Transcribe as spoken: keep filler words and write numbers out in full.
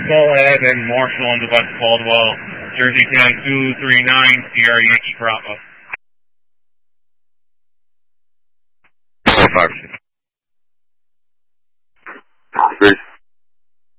Go ahead and marshal on the West Caldwell, Jersey ten two three nine, Sierra Yankee Bravo.